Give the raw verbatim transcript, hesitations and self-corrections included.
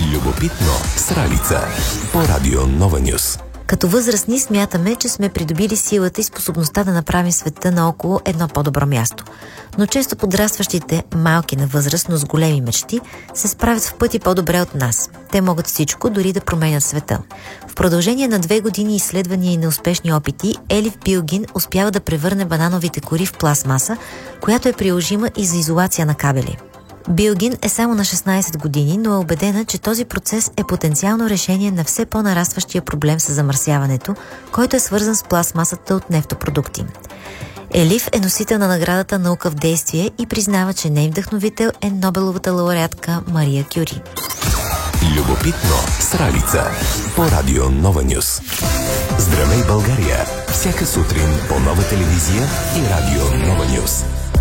Любопитно с Ралица по Радио Нова Нюс. Като възрастни смятаме, че сме придобили силата и способността да направим света наоколо едно по-добро място. Но често подрастващите, малки на възраст, но с големи мечти, се справят в пъти по-добре от нас. Те могат всичко, дори да променят света. В продължение на две години изследвания и неуспешни опити, Елиф Билгин успява да превърне банановите кори в пластмаса, която е приложима и за изолация на кабели. Билгин е само на шестнайсет години, но е убедена, че този процес е потенциално решение на все по-нарастващия проблем с замърсяването, който е свързан с пластмасата от нефтопродукти. Елиф е носител на наградата "Наука в действие" и признава, че нейн вдъхновител е Нобеловата лауреатка Мария Кюри. Любопитно с Ралица по Радио Нова Нюс. Здравей, България! Всяка сутрин по Нова телевизия и Радио Нова Нюс.